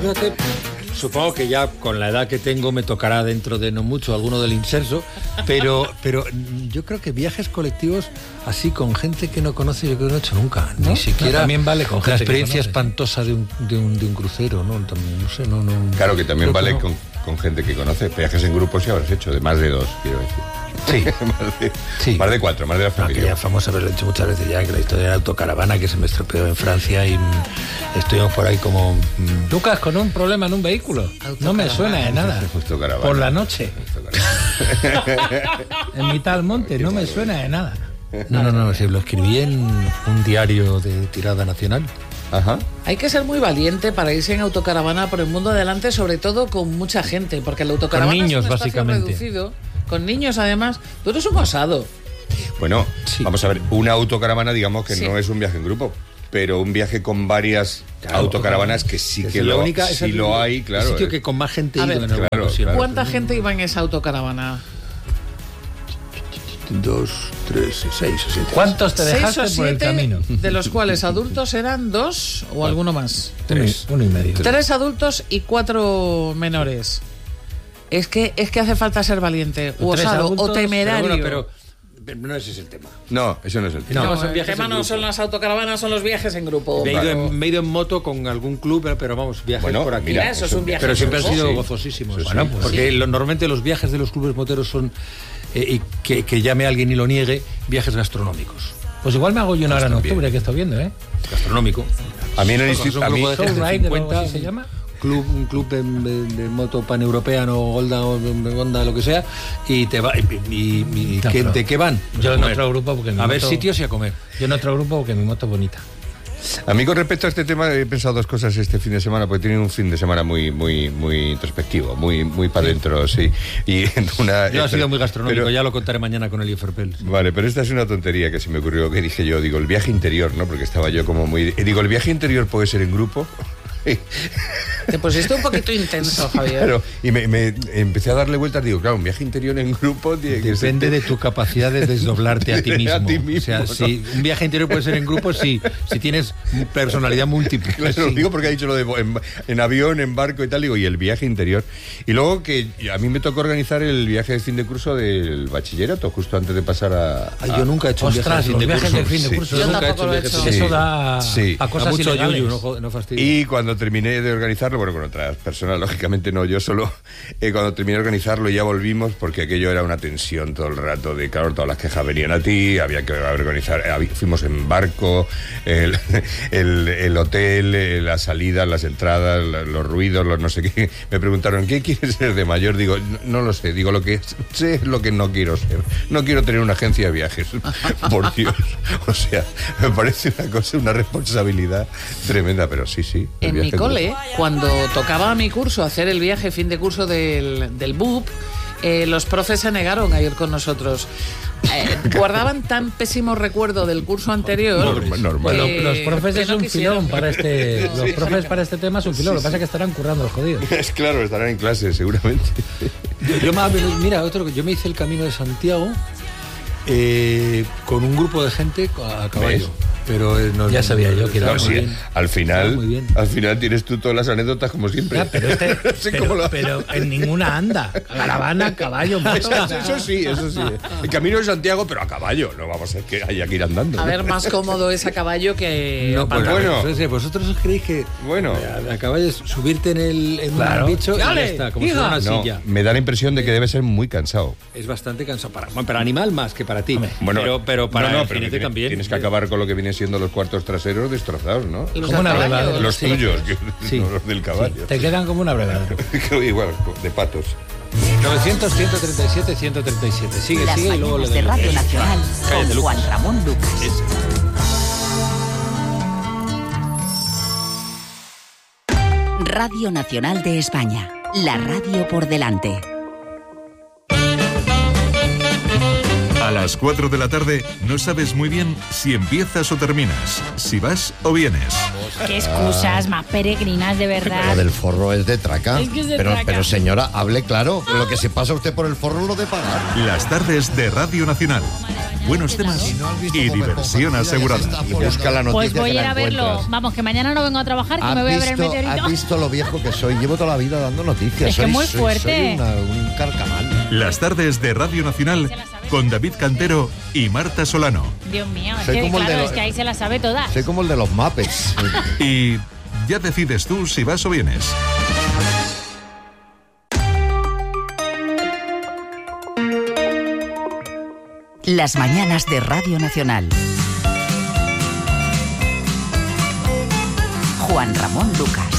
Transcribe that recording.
fíjate, supongo que ya con la edad que tengo me tocará dentro de no mucho alguno del inserso, pero yo creo que viajes colectivos así con gente que no conoce, yo creo que no he hecho nunca. ¿No? Ni siquiera también vale con gente la experiencia que espantosa de un crucero, ¿no? También, no sé, no. Claro que también vale no. con gente que conoce. Viajes en grupo sí habrás hecho, de más de 2, quiero decir. Sí. Más de 4, más de la familia. Que ya famoso haberlo hecho muchas veces ya, que la historia de la autocaravana que se me estropeó en Francia y estuvimos por ahí como... Lucas, con un problema en un vehículo. No me suena de nada. Por la noche. En mitad del monte, no me suena de nada. No, sí, lo escribí en un diario de tirada nacional. Ajá. Hay que ser muy valiente para irse en autocaravana por el mundo adelante, sobre todo con mucha gente, porque la autocaravana con niños, es un espacio básicamente reducido, con niños además. Tú eres un osado. Bueno, sí. Vamos a ver, una autocaravana digamos que sí. no es un viaje en grupo, pero un viaje con varias autocaravanas que sí que es lo, única, sí lo hay, claro. El sitio que con más gente A ha ido ver, en alguna claro, ocasión. claro. ¿Cuánta gente iba en esa autocaravana? 2, 3, 6 o 7. ¿Cuántos te 6 dejaste o por el 7, camino? de los cuales adultos eran 2 o alguno más. 3. 1 y medio. 3 adultos y 4 menores. Es que hace falta ser valiente, o 3 osado, adultos, o temerario. Pero no ese es el tema. No, eso no es el tema. No, son el viajes tema en no grupo. son las autocaravanas, son los viajes en grupo. Me he ido en moto con algún club, pero vamos, viajes Bueno, por aquí. mira, eso es un viaje Pero en siempre han grupo. sido Sí. gozosísimos. Sí, Bueno, sí. porque normalmente los viajes de los clubes moteros son, y que llame a alguien y lo niegue, viajes gastronómicos. Pues igual me hago yo una hora en también. octubre, que estoy viendo, ¿eh? Gastronómico. A mí en el Pues instituto, es un grupo de Soul gente de Rider o 50, algo así se llama. un club de moto paneuropeano, Honda, lo que sea, y te va y No, pero ¿de qué van? Yo A en comer. otro grupo porque mi a ver moto- sitios y a comer. Yo en otro grupo porque mi moto es bonita. a mí con respecto a este tema he pensado 2 cosas este fin de semana, porque he tenido un fin de semana muy introspectivo, muy para adentro, sí. Y Yo ha sido muy gastronómico, pero- ya lo contaré mañana con Elio Ferpel. Vale, pero esta es una tontería que se me ocurrió, que dije yo, digo, el viaje interior, ¿no? Porque estaba yo como muy... Digo, ¿el viaje interior puede ser en grupo? Te pusiste un poquito intenso, Javier. Claro, y me empecé a darle vueltas, digo, claro, un viaje interior en grupo... tiene que ser- Depende de tu capacidad de desdoblarte a ti mismo. A ti mismo, O sea, ¿no? si un viaje interior puede ser en grupo, sí. Si tienes personalidad múltiple. Claro, sí. digo porque ha dicho lo de en avión, en barco y tal, digo, y el viaje interior. Y luego que a mí me tocó organizar el viaje de fin de curso del bachillerato, justo antes de pasar Yo nunca he hecho un Ostras, viaje los viajes de de fin de Sí. curso. Yo Nunca he tampoco hecho lo he viajes hecho. de fin de Eso curso. da Sí. a Da cosas mucho ilegales. yuyu, no fastidies. Y cuando terminé de organizarlo, bueno, con otras personas, lógicamente no yo solo, cuando terminé de organizarlo ya volvimos, porque aquello era una tensión todo el rato, de claro, todas las quejas venían a ti, había que organizar, fuimos en barco, el hotel, las salidas, las entradas, los ruidos, los no sé qué. Me preguntaron, ¿qué quieres ser de mayor? Digo, no lo sé, digo, lo que sé es lo que no quiero ser. No quiero tener una agencia de viajes, por Dios. O sea, me parece una cosa, una responsabilidad tremenda, pero sí. el En mi viaje cole, cuando tocaba mi curso hacer el viaje fin de curso del BUP, los profes se negaron a ir con nosotros. Guardaban tan pésimo recuerdo del curso anterior. Normal. que- Los profes que es no un quisieron. filón para este. Los profes para este tema es un filón. Lo que pasa es que estarán currando los jodidos. Es claro, estarán en clase, seguramente. Yo me hice el Camino de Santiago con un grupo de gente a caballo. ¿Ves? Pero Ya sabía yo que era No, muy sí, bien. al Muy bien. final tienes tú todas las anécdotas como siempre. Ya, pero No sé cómo lo- pero en ninguna anda. Caravana, caballo, moto. Eso sí. El Camino de Santiago, pero a caballo. No vamos a que haya que ir andando. A ver, más cómodo es a caballo que. No, a pues, pata. bueno. Vosotros os creéis que Bueno. a caballo es subirte en Claro. un bicho y ya Dale, está, como si hija. fuera una No, silla. me da la impresión de que debe ser muy cansado. Es bastante cansado para animal más que para ti. Bueno, pero para el pero jinete también. tienes que acabar con lo que vienen siendo los cuartos traseros destrozados, ¿no? Los Como una a caballo. brevada. Los Sí. tuyos, Sí. no los del caballo. Te quedan como una brevada. Igual, de patos. 900, 137, 137. Sigue Las y luego le mañanas de doy. Radio Nacional Cállate, con Lucas. Juan Ramón Lucas. Radio Nacional de España. La radio por delante. A las 4 de la tarde no sabes muy bien si empiezas o terminas, si vas o vienes. Qué excusas más peregrinas, de verdad. Lo del forro es de traca. Es que es de traca. Pero señora, hable claro. Lo que se pasa usted por el forro es lo de pagar. Las tardes de Radio Nacional. Buenos temas y diversión asegurada. Y busca la noticia. Pues voy a que ir la a verlo. encuentras. Vamos, que mañana no vengo a trabajar, que me voy a ver el meteorito. ¿Has visto lo viejo que soy? Llevo toda la vida dando noticias. Es que muy fuerte. Soy un carcamal. Las tardes de Radio Nacional con David Cantero y Marta Solano. Dios mío, es Soy que como el de claro, los- es que ahí se las sabe todas. Soy como el de los Muppets. Y ya decides tú si vas o vienes. Las mañanas de Radio Nacional. Juan Ramón Lucas.